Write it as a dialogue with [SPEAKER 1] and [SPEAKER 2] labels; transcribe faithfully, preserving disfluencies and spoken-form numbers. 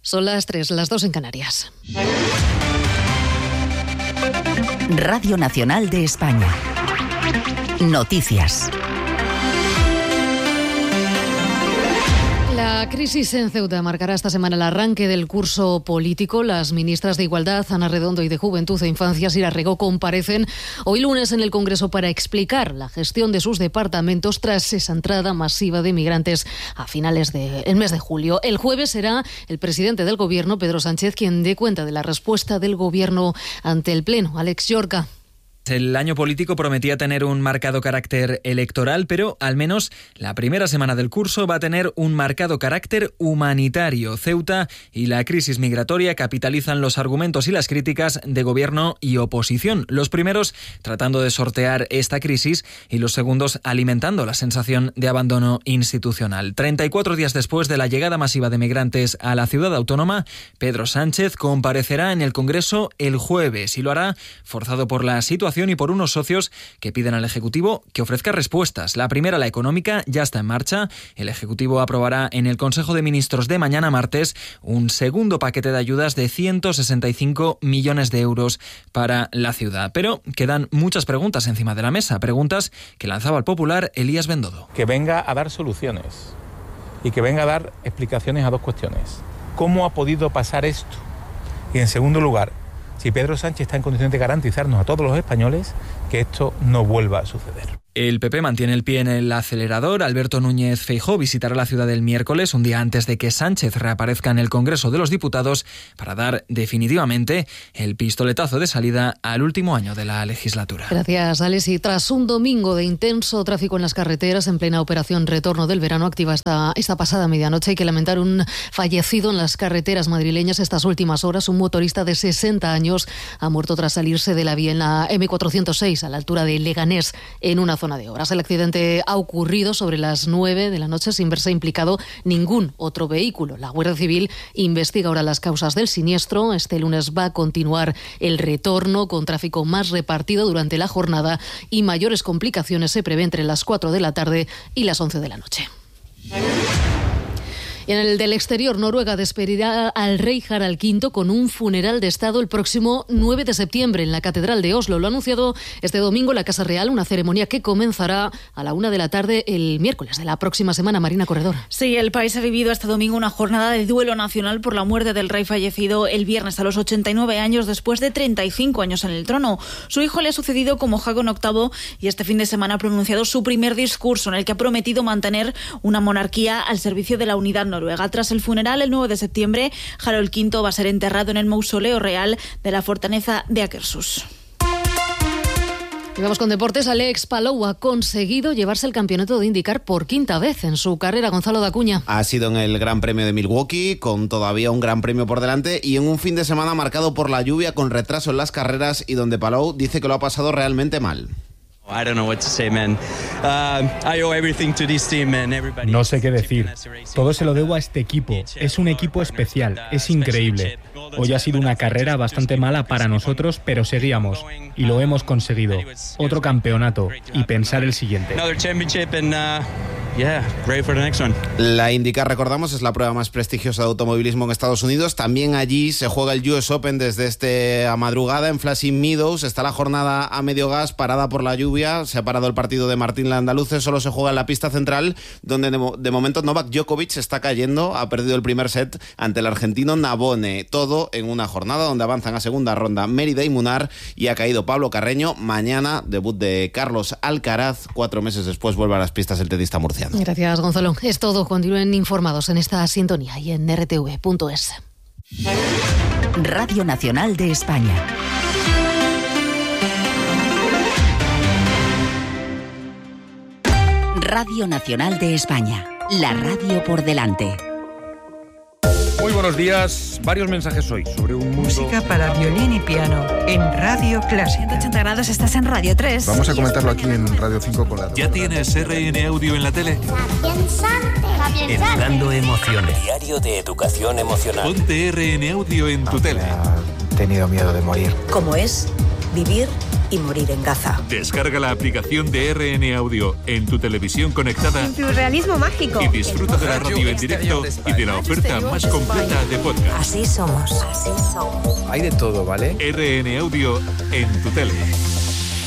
[SPEAKER 1] Son las tres, las dos en Canarias.
[SPEAKER 2] Radio Nacional de España. Noticias.
[SPEAKER 1] La crisis en Ceuta marcará esta semana el arranque del curso político. Las ministras de Igualdad, Ana Redondo, y de Juventud e Infancia, Sira Rego, comparecen hoy lunes en el Congreso para explicar la gestión de sus departamentos tras esa entrada masiva de migrantes a finales del mes de julio. El jueves será el presidente del Gobierno, Pedro Sánchez, quien dé cuenta de la respuesta del Gobierno ante el Pleno. Alex Llorca.
[SPEAKER 3] El año político prometía tener un marcado carácter electoral, pero al menos la primera semana del curso va a tener un marcado carácter humanitario. Ceuta y la crisis migratoria capitalizan los argumentos y las críticas de gobierno y oposición. Los primeros tratando de sortear esta crisis y los segundos alimentando la sensación de abandono institucional. treinta y cuatro días después de la llegada masiva de migrantes a la ciudad autónoma, Pedro Sánchez comparecerá en el Congreso el jueves y lo hará forzado por la situación y por unos socios que piden al Ejecutivo que ofrezca respuestas. La primera, la económica, ya está en marcha. El Ejecutivo aprobará en el Consejo de Ministros de mañana martes un segundo paquete de ayudas de ciento sesenta y cinco millones de euros para la ciudad. Pero quedan muchas preguntas encima de la mesa, preguntas que lanzaba el popular Elías Bendodo.
[SPEAKER 4] Que venga a dar soluciones y que venga a dar explicaciones a dos cuestiones. ¿Cómo ha podido pasar esto? Y en segundo lugar, si Pedro Sánchez está en condiciones de garantizarnos a todos los españoles que esto no vuelva a suceder.
[SPEAKER 3] El P P mantiene el pie en el acelerador. Alberto Núñez Feijóo visitará la ciudad el miércoles, un día antes de que Sánchez reaparezca en el Congreso de los Diputados, para dar definitivamente el pistoletazo de salida al último año de la legislatura.
[SPEAKER 1] Gracias, Alex. Y tras un domingo de intenso tráfico en las carreteras, en plena operación retorno del verano activa esta, esta pasada medianoche, hay que lamentar un fallecido en las carreteras madrileñas estas últimas horas. Un motorista de sesenta años ha muerto tras salirse de la vía en la eme cuatrocientos seis, a la altura de Leganés, en una zona de obras. El accidente ha ocurrido sobre las nueve de la noche sin verse implicado ningún otro vehículo. La Guardia Civil investiga ahora las causas del siniestro. Este lunes va a continuar el retorno con tráfico más repartido durante la jornada y mayores complicaciones se prevé entre las cuatro de la tarde y las once de la noche. Y en el del exterior, Noruega despedirá al rey Harald quinto con un funeral de Estado el próximo nueve de septiembre en la Catedral de Oslo. Lo ha anunciado este domingo la Casa Real, una ceremonia que comenzará a la una de la tarde el miércoles de la próxima semana. Marina Corredor.
[SPEAKER 5] Sí, el país ha vivido este domingo una jornada de duelo nacional por la muerte del rey fallecido el viernes a los ochenta y nueve años después de treinta y cinco años en el trono. Su hijo le ha sucedido como Haakon octavo y este fin de semana ha pronunciado su primer discurso en el que ha prometido mantener una monarquía al servicio de la unidad noruega. Tras el funeral, el nueve de septiembre, Harald quinto va a ser enterrado en el mausoleo real de la fortaleza de Akershus.
[SPEAKER 1] Y vamos con deportes. Alex Palou ha conseguido llevarse el campeonato de IndyCar por quinta vez en su carrera. Gonzalo Dacuña.
[SPEAKER 6] Ha sido en el Gran Premio de Milwaukee, con todavía un gran premio por delante, y en un fin de semana marcado por la lluvia, con retraso en las carreras, y donde Palou dice que lo ha pasado realmente mal.
[SPEAKER 7] No sé qué decir. Todo se lo debo a este equipo. Es un equipo especial, es increíble. Hoy ha sido una carrera bastante mala para nosotros, pero seguíamos y lo hemos conseguido. Otro campeonato y pensar el siguiente.
[SPEAKER 6] La IndyCar, recordamos, es la prueba más prestigiosa de automovilismo en Estados Unidos. También allí se juega el U S Open desde esta madrugada en Flushing Meadows. Está la jornada a medio gas, parada por la lluvia. Se ha parado el partido de Martín Landaluce. Solo se juega en la pista central, donde de, mo- de momento Novak Djokovic está cayendo. Ha perdido el primer set ante el argentino Navone. Todo en una jornada donde avanzan a segunda ronda Mérida y Munar, y ha caído Pablo Carreño. Mañana debut de Carlos Alcaraz. Cuatro meses después vuelve a las pistas el tenista murciano.
[SPEAKER 1] Gracias, Gonzalo. Es todo. Continúen informados en esta sintonía y en erre te ve punto es.
[SPEAKER 2] Radio Nacional de España. Radio Nacional de España. La radio por delante.
[SPEAKER 8] Muy buenos días. Varios mensajes hoy sobre un mundo...
[SPEAKER 9] Música para violín y piano en Radio Clásica.
[SPEAKER 5] ciento ochenta grados, estás en Radio tres.
[SPEAKER 8] Vamos a comentarlo aquí en Radio cinco con la...
[SPEAKER 10] ¿Ya tienes erre ene Audio en la tele?
[SPEAKER 11] Educando emociones. Diario de educación emocional.
[SPEAKER 10] Ponte erre ene Audio en tu tele.
[SPEAKER 12] He tenido miedo de morir.
[SPEAKER 13] ¿Cómo es vivir
[SPEAKER 12] y morir en Gaza.
[SPEAKER 10] Descarga la aplicación de R N Audio en tu televisión conectada.
[SPEAKER 13] En Surrealismo mágico.
[SPEAKER 10] Y disfruta de la radio en directo y de la oferta más completa de podcast.
[SPEAKER 12] Así somos. Así somos.
[SPEAKER 14] Hay de todo, ¿vale?
[SPEAKER 10] R N Audio en tu tele.